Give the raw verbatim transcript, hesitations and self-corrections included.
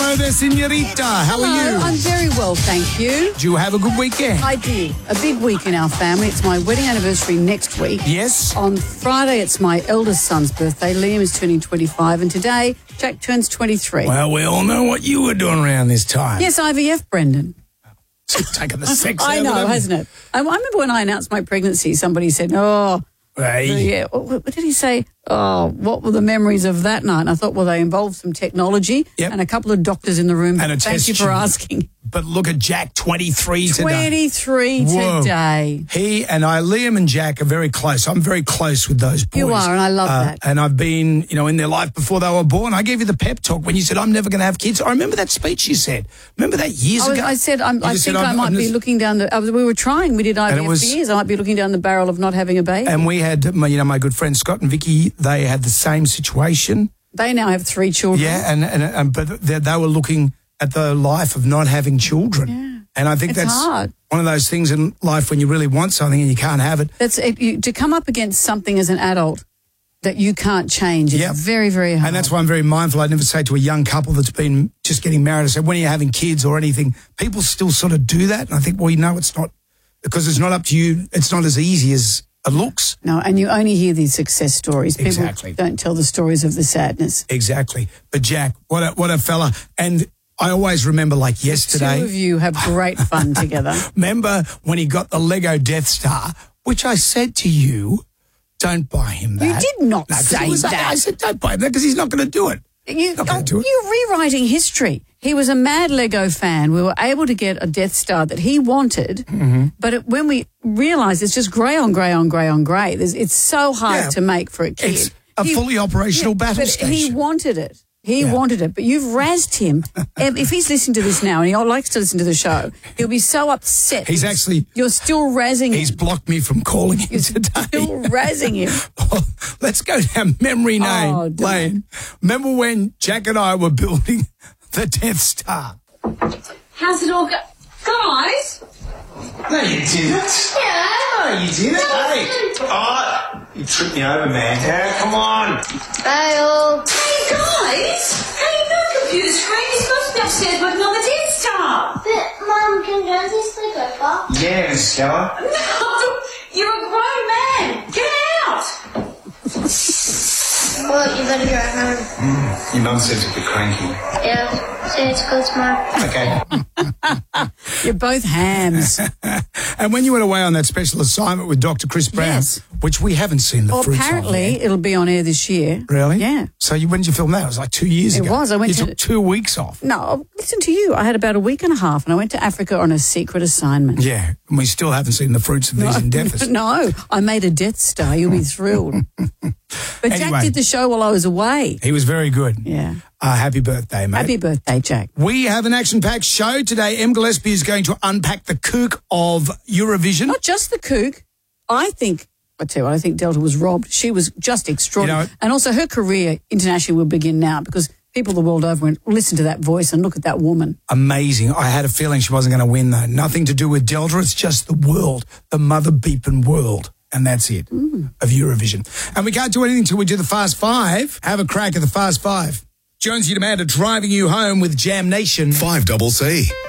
Hello there, senorita. How Hello, are you? I'm very well, thank you. Did you have a good weekend? I did. A big week in our family. It's my wedding anniversary next week. Yes. On Friday, it's my eldest son's birthday. Liam is turning twenty-five, and today, Jack turns twenty-three. Well, we all know what you were doing around this time. Yes, I V F, Brendan. Taking the sex I out know, of them. hasn't it? I, I remember when I announced my pregnancy, somebody said, oh, Hey. yeah. What, what did he say? Oh, what were the memories of that night? And I thought, well, they involved some technology Yep. and a couple of doctors in the room. And a Thank test you for tube. asking. But look at Jack, twenty-three today. twenty-three Whoa. today. He and I, Liam and Jack, are very close. I'm very close with those boys. You are, and I love Uh, that. And I've been, you know, in their life before they were born. I gave you the pep talk when you said, I'm never going to have kids. I remember that speech you said. Remember that years I, was, ago? I said, I'm, You I just think said, I I'm- might I'm be just- looking down the. I was, we were trying. We did I V F it for was- years. I might be looking down the barrel of not having a baby. And we had, my, you know, my good friends Scott and Vicky, they had the same situation. They now have three children. Yeah, and, and, and but they, they were looking at the life of not having children. Yeah. And I think It's that's hard. one of those things in life when you really want something and you can't have it. That's it, you, to come up against something as an adult that you can't change. It's Yep. very, very hard. And that's why I'm very mindful. I'd never say to a young couple that's been just getting married, I say, when are you having kids or anything? People still sort of do that. And I think, well, you know, it's not, because it's not up to you. It's not as easy as it looks. No, and you only hear these success stories. People Exactly. don't tell the stories of the sadness. Exactly. But Jack, what a, what a fella. And I always remember like yesterday. Two of you have great fun together. Remember when he got the Lego Death Star, which I said to you, don't buy him that. You did not No, 'cause say it was- that. I said, don't buy him that because he's not going to do it. You, Not gonna oh, do it. you're rewriting history. He was a mad Lego fan. We were able to get a Death Star that he wanted, Mm-hmm. but it, when we realised it's just grey on grey on grey on grey, there's, it's so hard Yeah. to make for a kid. It's a He- fully operational Yeah, battle but station. he wanted it. He Yeah. wanted it, but you've razzed him. And if he's listening to this now and he likes to listen to the show, he'll be so upset. He's actually- You're still razzing He's him. blocked me from calling him today. Still razzing him. Well, let's go down memory lane. Oh, don't. lane. Remember when Jack and I were building the Death Star? How's it all go? Guys? No, you didn't. Yeah. No, you didn't. Hey. Oh, you tripped me over, man. Yeah, come on. Fail. Hey, guys! Hey, no computer screen. You're supposed to be upstairs working on the Death Star. But, Mum, can Jonesy sleep over? Yeah, Stella. No! You're a grown man. Get out! Well, you better go home. Your mum says you're cranky. Yeah, say it's good tomorrow. Okay. You're both hams. And when you went away on that special assignment with Doctor Chris Brown, Yes. which we haven't seen the Well, fruits apparently of yet. it'll be on air this year. Really? Yeah. So you, when did you film that? It was like two years It ago. was. I went you to- took two weeks off. No, listen to you. I had about a week and a half and I went to Africa on a secret assignment. Yeah, and we still haven't seen the fruits of these endeavours. No, I made a Death Star. You'll be thrilled. But Anyway. Jack did the show while I was away. He was very good. Yeah. Uh, happy birthday, mate. Happy birthday, Jack. We have an action-packed show today. Em Gillespie is going to unpack the kook of Eurovision. Not just the kook. I think, I tell you what, I think Delta was robbed. She was just extraordinary. You know- and also her career internationally will begin now because people the world over went, listen to that voice and look at that woman. Amazing. I had a feeling she wasn't going to win, though. Nothing to do with Delta. It's just the world, the mother beeping world. And that's it, Mm. of Eurovision. And we can't do anything until we do the Fast Five. Have a crack at the Fast Five. Jonesy and Amanda driving you home with Jam Nation. five double C.